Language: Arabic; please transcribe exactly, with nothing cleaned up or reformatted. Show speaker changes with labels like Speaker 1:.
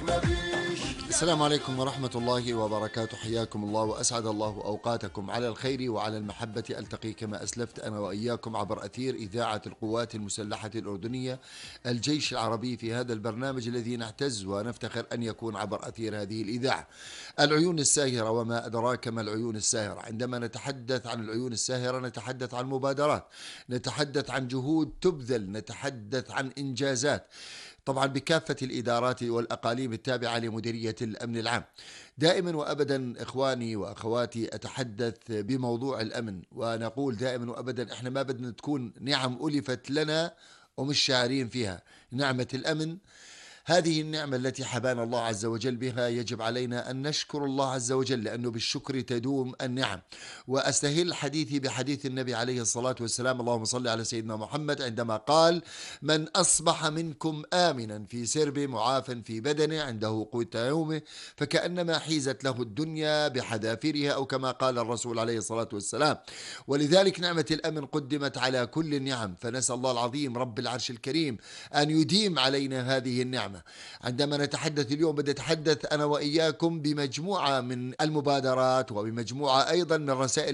Speaker 1: السلام عليكم ورحمة الله وبركاته، حياكم الله وأسعد الله أوقاتكم على الخير وعلى المحبة. ألتقي كما أسلفت أنا وإياكم عبر أثير إذاعة القوات المسلحة الأردنية الجيش العربي في هذا البرنامج الذي نعتز ونفتخر أن يكون عبر أثير هذه الإذاعة. العيون الساهرة، وما أدراك ما العيون الساهرة. عندما نتحدث عن العيون الساهرة نتحدث عن مبادرات، نتحدث عن جهود تبذل، نتحدث عن إنجازات، طبعا بكافة الإدارات والأقاليم التابعة لمديرية الأمن العام. دائما وأبدا إخواني وأخواتي أتحدث بموضوع الأمن، ونقول دائما وأبدا إحنا ما بدنا تكون نعم ألفت لنا ومش شاعرين فيها. نعمة الأمن هذه النعمة التي حبانا الله عز وجل بها، يجب علينا أن نشكر الله عز وجل، لأنه بالشكر تدوم النعم. وأستهل حديثي بحديث النبي عليه الصلاة والسلام، اللهم صل على سيدنا محمد، عندما قال: من أصبح منكم آمنا في سربه معافا في بدنه عنده قوت يومه فكأنما حيزت له الدنيا بحذافيرها، أو كما قال الرسول عليه الصلاة والسلام. ولذلك نعمة الأمن قدمت على كل النعم، فنسأل الله العظيم رب العرش الكريم أن يديم علينا هذه النعمة. عندما نتحدث اليوم بدي أتحدث أنا وإياكم بمجموعة من المبادرات وبمجموعة أيضا من رسائل